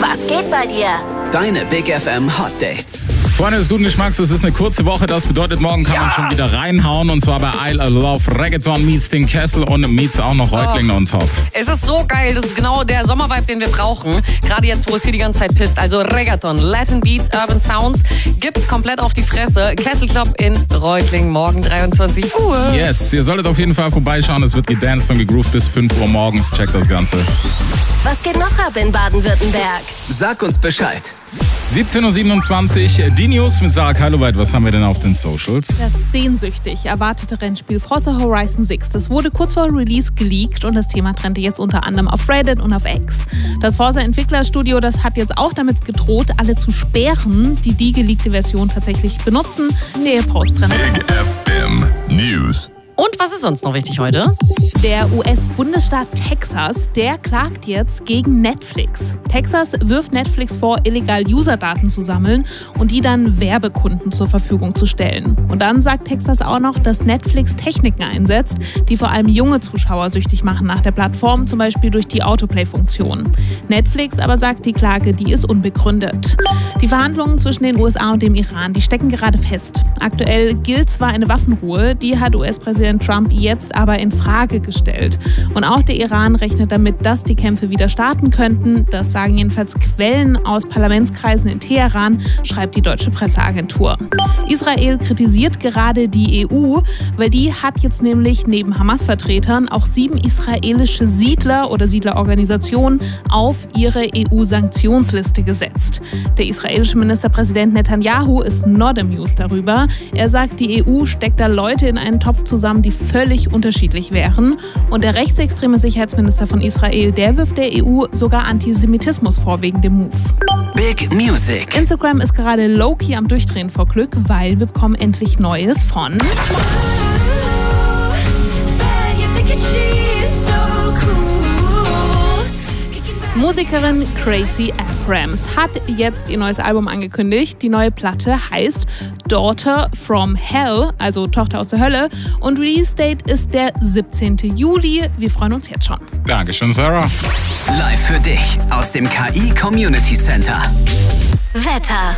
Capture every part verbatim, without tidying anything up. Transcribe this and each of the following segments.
Was geht bei dir? Deine Big F M Hot Dates. Freunde des guten Geschmacks, es ist eine kurze Woche. Das bedeutet, morgen kann ja. man schon wieder reinhauen. Und zwar bei I Love Reggaeton meets den Kessel und meets auch noch Reutlingen oh. on top. Es ist so geil. Das ist genau der Sommervibe, den wir brauchen. Gerade jetzt, wo es hier die ganze Zeit pisst. Also Reggaeton, Latin Beats, Urban Sounds gibt's komplett auf die Fresse. Kessel Club in Reutlingen, morgen dreiundzwanzig Uhr. Yes, ihr solltet auf jeden Fall vorbeischauen. Es wird gedanced und gegroovt bis fünf Uhr morgens. Checkt das Ganze. Was geht noch ab in Baden-Württemberg? Sag uns Bescheid. siebzehn Uhr siebenundzwanzig, die News mit Sarah Kaloweit. Was haben wir denn auf den Socials? Das sehnsüchtig erwartete Rennspiel Forza Horizon sechs, das wurde kurz vor Release geleakt und das Thema trennte jetzt unter anderem auf Reddit und auf X. Das Forza-Entwicklerstudio, das hat jetzt auch damit gedroht, alle zu sperren, die die geleakte Version tatsächlich benutzen. Nähe Post-Trend. Big F M News. Und was ist sonst noch wichtig heute? Der U S-Bundesstaat Texas, der klagt jetzt gegen Netflix. Texas wirft Netflix vor, illegal Userdaten zu sammeln und die dann Werbekunden zur Verfügung zu stellen. Und dann sagt Texas auch noch, dass Netflix Techniken einsetzt, die vor allem junge Zuschauer süchtig machen nach der Plattform, zum Beispiel durch die Autoplay-Funktion. Netflix aber sagt, die Klage, die ist unbegründet. Die Verhandlungen zwischen den U S A und dem Iran, die stecken gerade fest. Aktuell gilt zwar eine Waffenruhe, die hat U S-Präsident Trump jetzt aber in Frage gestellt. Und auch der Iran rechnet damit, dass die Kämpfe wieder starten könnten. Das sagen jedenfalls Quellen aus Parlamentskreisen in Teheran, schreibt die deutsche Presseagentur. Israel kritisiert gerade die E U, weil die hat jetzt nämlich neben Hamas-Vertretern auch sieben israelische Siedler oder Siedlerorganisationen auf ihre E U-Sanktionsliste gesetzt. Der israelische Ministerpräsident Netanyahu ist not amused darüber. Er sagt, die E U steckt da Leute in einen Topf zusammen, die völlig unterschiedlich wären. Und der rechtsextreme Sicherheitsminister von Israel, der wirft der E U sogar Antisemitismus vor wegen dem Move. Big Music. Instagram ist gerade low-key am Durchdrehen vor Glück, weil wir bekommen endlich Neues von Musikerin Crazy Abrams hat jetzt ihr neues Album angekündigt. Die neue Platte heißt Daughter from Hell, also Tochter aus der Hölle. Und Release-Date ist der siebzehnten Juli. Wir freuen uns jetzt schon. Dankeschön, Sarah. Live für dich aus dem K I Community Center. Wetter.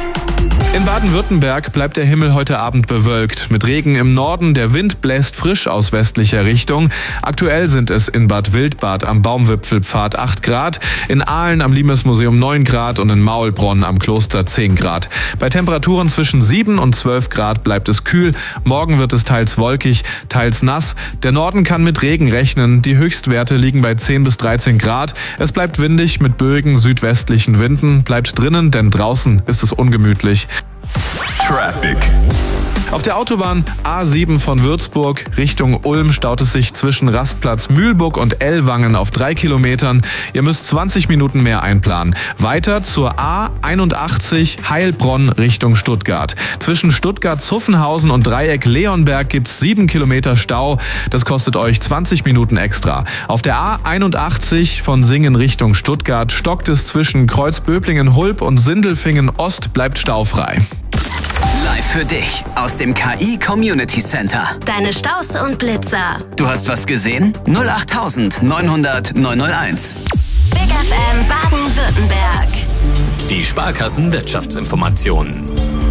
In Baden-Württemberg bleibt der Himmel heute Abend bewölkt. Mit Regen im Norden, der Wind bläst frisch aus westlicher Richtung. Aktuell sind es in Bad Wildbad am Baumwipfelpfad acht Grad, in Aalen am Limesmuseum neun Grad und in Maulbronn am Kloster zehn Grad. Bei Temperaturen zwischen sieben und zwölf Grad bleibt es kühl. Morgen wird es teils wolkig, teils nass. Der Norden kann mit Regen rechnen. Die Höchstwerte liegen bei zehn bis dreizehn Grad. Es bleibt windig mit böigen südwestlichen Winden. Bleibt drinnen, denn draußen ist es ungemütlich. Traffic. Auf der Autobahn A sieben von Würzburg Richtung Ulm staut es sich zwischen Rastplatz Mühlburg und Ellwangen auf drei Kilometern. Ihr müsst zwanzig Minuten mehr einplanen. Weiter zur A einundachtzig Heilbronn Richtung Stuttgart. Zwischen Stuttgart-Zuffenhausen und Dreieck Leonberg gibt's sieben Kilometer Stau. Das kostet euch zwanzig Minuten extra. Auf der A einundachtzig von Singen Richtung Stuttgart stockt es zwischen Kreuzböblingen-Hulb und Sindelfingen Ost, bleibt staufrei. Live für dich aus dem K I Community Center. Deine Staus und Blitzer. Du hast was gesehen? null acht neun hundert neun null eins. Big F M Baden-Württemberg. Die Sparkassen Wirtschaftsinformationen.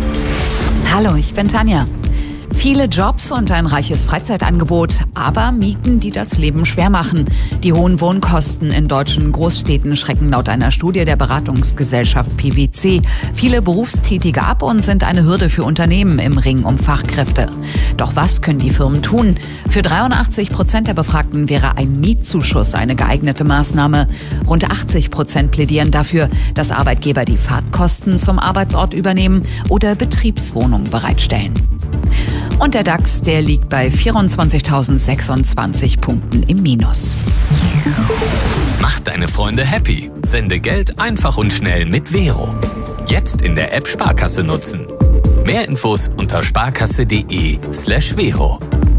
Hallo, ich bin Tanja. Viele Jobs und ein reiches Freizeitangebot, aber Mieten, die das Leben schwer machen. Die hohen Wohnkosten in deutschen Großstädten schrecken laut einer Studie der Beratungsgesellschaft P W C viele Berufstätige ab und sind eine Hürde für Unternehmen im Ring um Fachkräfte. Doch was können die Firmen tun? Für dreiundachtzig Prozent der Befragten wäre ein Mietzuschuss eine geeignete Maßnahme. Rund achtzig Prozent plädieren dafür, dass Arbeitgeber die Fahrtkosten zum Arbeitsort übernehmen oder Betriebswohnungen bereitstellen. Und der DAX, der liegt bei vierundzwanzigtausendsechsundzwanzig Punkten im Minus. Mach deine Freunde happy. Sende Geld einfach und schnell mit Vero. Jetzt in der App Sparkasse nutzen. Mehr Infos unter sparkasse.de slash Vero.